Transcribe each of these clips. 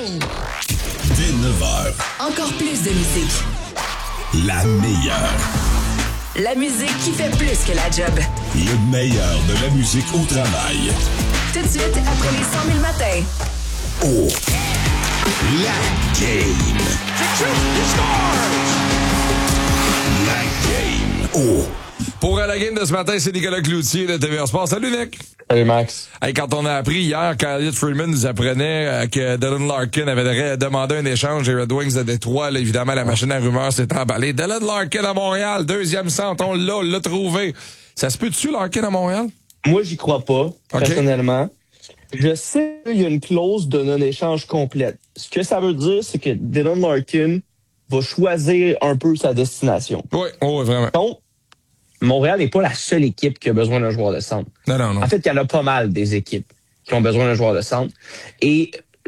Dès 9h, Encore plus de musique. la meilleure. La musique qui fait plus que la job. Le meilleur de la musique au travail. Tout de suite, après les 100 000 matins. Oh! La game. La game. Oh! Pour la game de ce matin, c'est Nicolas Cloutier de TVA Sport. Salut Nick! Salut Max. Hey, quand on a appris hier qu'Elliott Freeman nous apprenait que Dylan Larkin avait demandé un échange des Red Wings de Détroit, là, évidemment, la machine à rumeurs s'est emballée. Dylan Larkin à Montréal, deuxième centre, on l'a trouvé. Ça se peut-tu, Larkin à Montréal? Moi, j'y crois pas, personnellement. Je sais qu'il y a une clause de non-échange complète. Ce que ça veut dire, c'est que Dylan Larkin va choisir un peu sa destination. Oui, vraiment. Donc, Montréal n'est pas la seule équipe qui a besoin d'un joueur de centre. Non. En fait, il y en a pas mal des équipes qui ont besoin d'un joueur de centre. Et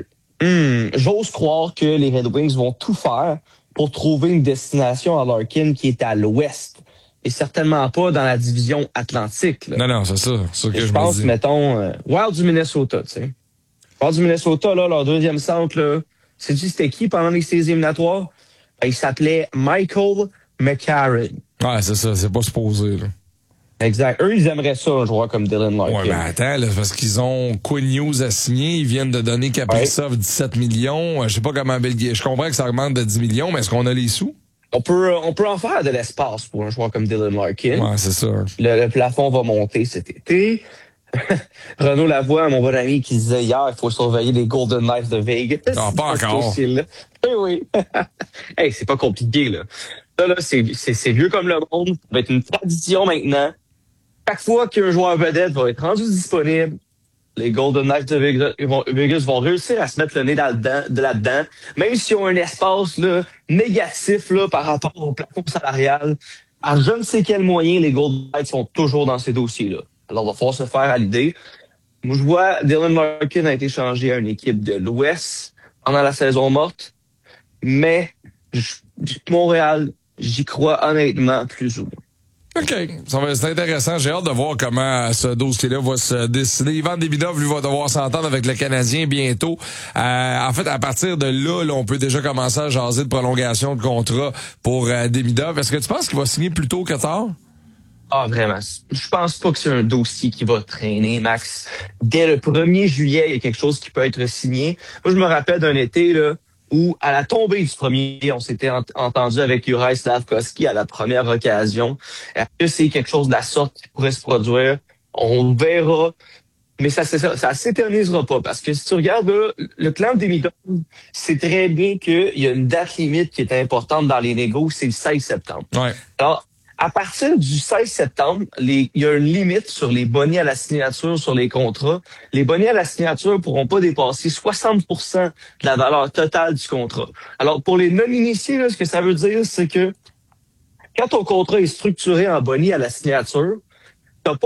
j'ose croire que les Red Wings vont tout faire pour trouver une destination à Larkin qui est à l'ouest. Et certainement pas dans la division Atlantique. Là. Non, c'est ça. C'est ce que je je pense, me dis. mettons, Wild du Minnesota, tu sais. Wild du Minnesota, là, leur deuxième centre, là, sais-tu c'était qui pendant les séries éliminatoires? Ben, il s'appelait Michael McCarron. Ouais, c'est ça. C'est pas supposé, là. Exact. Eux, ils aimeraient ça, un joueur comme Dylan Larkin. Ouais, mais attends, là, parce qu'ils ont Quinn Hughes à signer, ils viennent de donner Kaprizov 17 millions. Je sais pas comment Belgique. Je comprends que ça augmente de 10 millions, mais est-ce qu'on a les sous? On peut en faire de l'espace pour un joueur comme Dylan Larkin. Ouais, c'est ça. Le plafond va monter cet été. Renaud Lavoie, mon bon ami, qui disait hier, il faut surveiller les Golden Knights de Vegas. Non, pas encore. Oui. Hey, c'est pas compliqué, là. Là, c'est vieux comme le monde. Ça va être une tradition maintenant. Chaque fois qu'un joueur vedette va être rendu disponible, les Golden Knights de Vegas vont réussir à se mettre le nez là-dedans, même s'ils ont un espace là, négatif là, par rapport au plafond salarial. À je ne sais quel moyen, les Golden Knights sont toujours dans ces dossiers-là. Alors, il va falloir se faire à l'idée. Moi, je vois Dylan Larkin a été changé à une équipe de l'Ouest pendant la saison morte, mais Montréal, j'y crois honnêtement plus ou moins. OK. C'est intéressant. J'ai hâte de voir comment ce dossier-là va se décider. Ivan Demidov, lui, va devoir s'entendre avec le Canadien bientôt. En fait, à partir de là, on peut déjà commencer à jaser de prolongation de contrat pour Demidov. Est-ce que tu penses qu'il va signer plus tôt que tard? Ah, vraiment. Je pense pas que c'est un dossier qui va traîner, Max. Dès le 1er juillet, il y a quelque chose qui peut être signé. Moi, je me rappelle d'un été, là, où, à la tombée du premier, on s'était entendu avec Juraj Slafkovský à la première occasion. Est-ce que c'est quelque chose de la sorte qui pourrait se produire? On verra. Mais ça s'éternisera pas. Parce que si tu regardes, là, le clan Demidov, c'est très bien qu'il y a une date limite qui est importante dans les négos, c'est le 16 septembre. Ouais. Alors, à partir du 16 septembre, il y a une limite sur les bonnets à la signature sur les contrats. Les bonnets à la signature pourront pas dépasser 60% de la valeur totale du contrat. Alors, pour les non-initiés, là, ce que ça veut dire, c'est que quand ton contrat est structuré en bonnets à la signature, t'as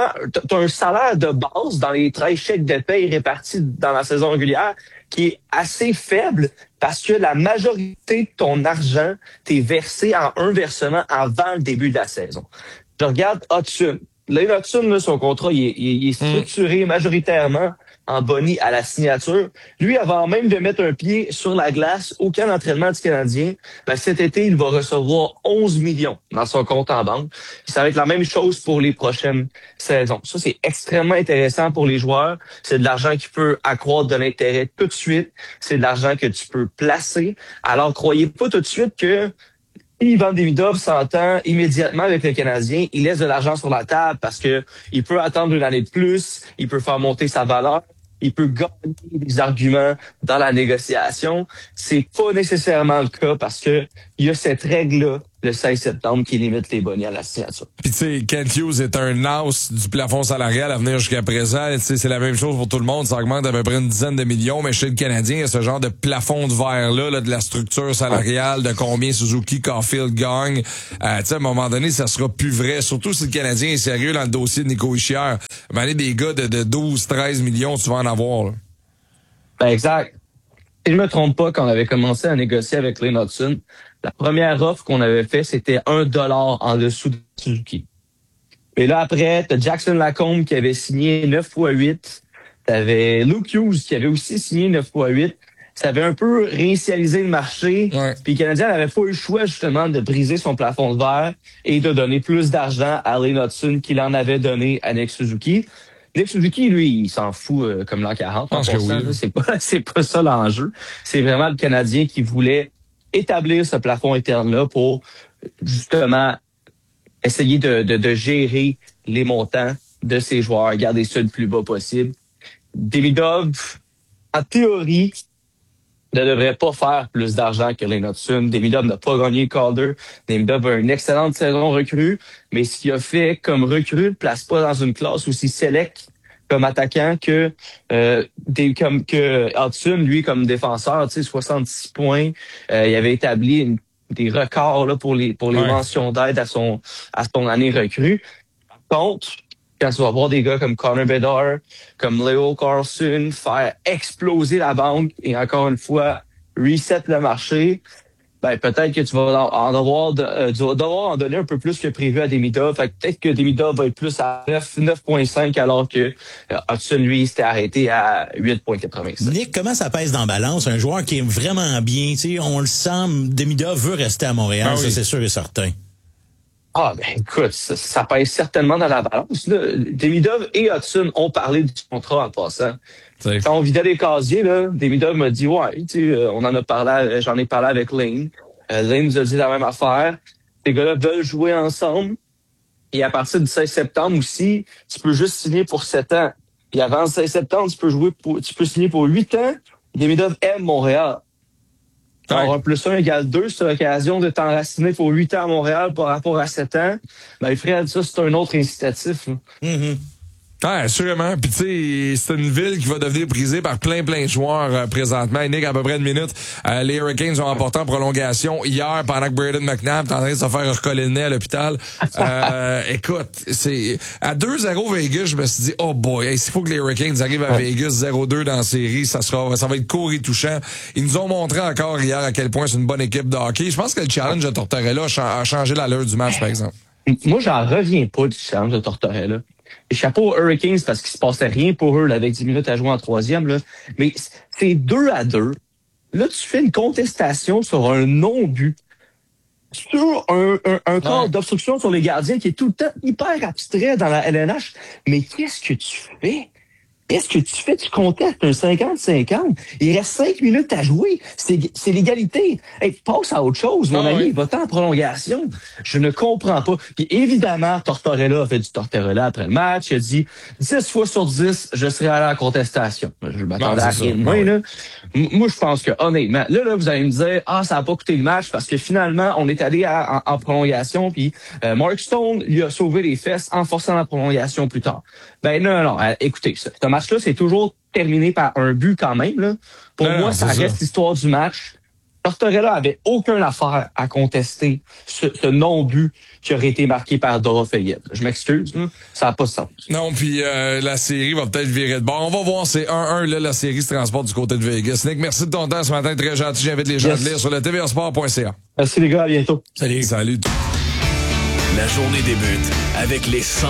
un salaire de base dans les 13 chèques de paye répartis dans la saison régulière qui est assez faible parce que la majorité de ton argent t'est versé en un versement avant le début de la saison. Je regarde Hudson. Lane Hudson, là, son contrat, il est structuré majoritairement en boni à la signature. Lui, avant même de mettre un pied sur la glace au camp d'entraînement du Canadien, ben, cet été, il va recevoir 11 millions dans son compte en banque. Ça va être la même chose pour les prochaines saisons. Ça, c'est extrêmement intéressant pour les joueurs. C'est de l'argent qui peut accroître de l'intérêt tout de suite. C'est de l'argent que tu peux placer. Alors, croyez pas tout de suite que Ivan Demidov s'entend immédiatement avec le Canadien, il laisse de l'argent sur la table parce que il peut attendre une année de plus, il peut faire monter sa valeur, il peut gagner des arguments dans la négociation. C'est pas nécessairement le cas parce que il y a cette règle-là, le 16 septembre, qui limite les bonnets à la signature. Puis tu sais, Kent Hughes est un os du plafond salarial à venir jusqu'à présent. Tu sais, c'est la même chose pour tout le monde. Ça augmente à peu près une dizaine de millions. Mais chez le Canadien, il y a ce genre de plafond de verre-là, là, de la structure salariale, de combien Suzuki, Caulfield gagne. Tu sais, à un moment donné, ça sera plus vrai. Surtout si le Canadien est sérieux dans le dossier de Nico Hischier. Ben, des gars de 12, 13 millions, tu vas en avoir, là. Ben, exact. Si je me trompe pas, quand on avait commencé à négocier avec Lane Hudson, la première offre qu'on avait fait, c'était $1 en dessous de Suzuki. Et là, après, t'as Jackson Lacombe qui avait signé 9x8. T'avais Luke Hughes qui avait aussi signé 9x8. ça avait un peu réinitialisé le marché. Ouais. Puis le Canadien n'avait pas eu le choix, justement, de briser son plafond de verre et de donner plus d'argent à Lane Hutson qu'il en avait donné à Nick Suzuki. Nick Suzuki, lui, il s'en fout comme l'an 40. Je pense que oui. Là. C'est pas ça l'enjeu. C'est vraiment le Canadien qui voulait établir ce plafond interne-là pour, justement, essayer de gérer les montants de ses joueurs, garder ça le plus bas possible. Demidov, en théorie, ne devrait pas faire plus d'argent que Lane Hutson. Demidov n'a pas gagné le Calder. Demidov a une excellente saison recrue, mais ce qu'il a fait comme recrue ne place pas dans une classe aussi select comme attaquant que Hudson, lui, comme défenseur, tu sais, 66 points. Il avait établi des records là, pour les mentions d'aide à son année recrue. Par contre, quand tu vas voir des gars comme Connor Bedard, comme Leo Carlson faire exploser la banque et encore une fois reset le marché, ben peut-être que tu vas devoir en donner un peu plus que prévu à Demidov. Fait que peut-être que Demidov va être plus à 9.5 alors que Hudson, lui, s'était arrêté à 8.85. Nick, comment ça pèse dans la balance? Un joueur qui est vraiment bien, tu sais, on le sent, Demidov veut rester à Montréal, ça c'est sûr et certain. Ah, ben écoute, ça pèse certainement dans la balance. Là. Demidov et Hudson ont parlé du contrat en passant. Quand on vidait les casiers, là, Demidov m'a dit, ouais, tu sais, on en a parlé, j'en ai parlé avec Lane. Lane nous a dit la même affaire. Ces gars-là veulent jouer ensemble. Et à partir du 16 septembre aussi, tu peux juste signer pour 7 ans. Puis avant le 16 septembre, tu peux signer pour 8 ans. Demidov aime Montréal. Alors, 1+1 égale 2, c'est l'occasion de t'enraciner pour 8 ans à Montréal par rapport à 7 ans. Ben, Fred, ça, c'est un autre incitatif. Ouais, sûrement. Puis tu sais, c'est une ville qui va devenir prisée par plein de joueurs présentement. Nick, à peu près une minute. Les Hurricanes ont remporté en prolongation hier pendant que Braden McNabb est en train de se faire recoller le nez à l'hôpital. Écoute, c'est à 2-0 Vegas, je me suis dit, oh boy, s'il faut que les Hurricanes arrivent à Vegas 0-2 dans la série, ça va être court et touchant. Ils nous ont montré encore hier à quel point c'est une bonne équipe de hockey. Je pense que le challenge de Tortorella a changé l'allure du match, par exemple. Moi, j'en reviens pas du challenge de Tortorella. Et chapeau aux Hurricanes parce qu'il se passait rien pour eux là, avec 10 minutes à jouer en troisième. Là. Mais c'est 2-2. Là, tu fais une contestation sur un non-but. Sur un corps d'obstruction sur les gardiens qui est tout le temps hyper abstrait dans la LNH. Mais qu'est-ce que tu fais? Qu'est-ce que tu fais? Tu contestes un 50-50. Il reste 5 minutes à jouer. C'est l'égalité. Hey, passe à autre chose, mon ami. Va-t'en en prolongation. Je ne comprends pas. Puis évidemment, Tortorella a fait du Tortorella après le match. Il a dit 10 fois sur 10, je serai allé à la contestation. Je m'attendais à rien de moins, là. Moi, je pense que, honnêtement, là, vous allez me dire, ça n'a pas coûté le match parce que finalement, on est allé en prolongation puis Mark Stone lui a sauvé les fesses en forçant la prolongation plus tard. Ben non, écoutez, ce match-là, c'est toujours terminé par un but quand même. Là. Pour moi, ça reste l'histoire du match. Tortorella avait aucune affaire à contester ce non-but qui aurait été marqué par Dorofeyev. Je m'excuse, ça n'a pas de sens. Non, puis la série va peut-être virer de bord. On va voir, c'est 1-1, là, la série se transporte du côté de Vegas. Nick, merci de ton temps ce matin, très gentil. J'invite les gens à lire sur le tvasport.ca. Merci les gars, à bientôt. Salut. La journée débute avec les 100